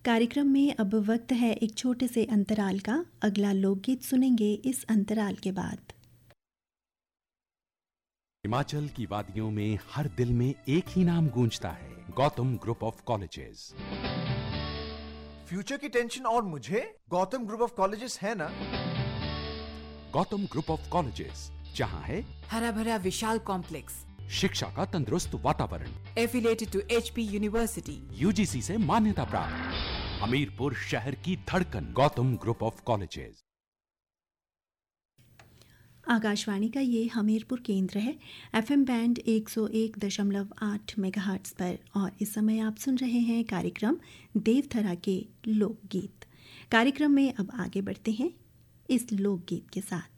कार्यक्रम में अब वक्त है एक छोटे से अंतराल का। अगला लोकगीत सुनेंगे इस अंतराल के बाद। हिमाचल की वादियों में हर दिल में एक ही नाम गूंजता है, Gautam group of colleges. Future की टेंशन और मुझे गौतम ग्रुप ऑफ कॉलेजेस है ना। गौतम ग्रुप ऑफ कॉलेजेस, जहां है हरा भरा विशाल कॉम्प्लेक्स, शिक्षा का तंदुरुस्त वातावरण, affiliated to HP university, UGC से मान्यता प्राप्त, हमीरपुर शहर की धड़कन, Gautam group of colleges. Akashvani का ये हमीरपुर केंद्र है, FM बैंड 101.8 मेगाहर्ट्ज पर, और इस समय आप सुन रहे हैं कार्यक्रम देवधरा के लोकगीत। कार्यक्रम में अब आगे बढ़ते हैं इस लोकगीत के साथ।